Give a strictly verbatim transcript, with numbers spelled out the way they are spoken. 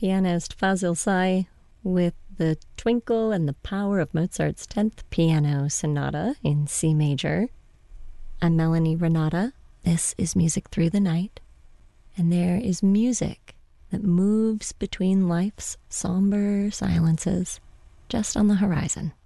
pianist Fazil Say with the twinkle and the power of Mozart's tenth Piano Sonata in C major. I'm Melanie Renata. This is Music Through the Night, and there is music that moves between life's somber silences just on the horizon.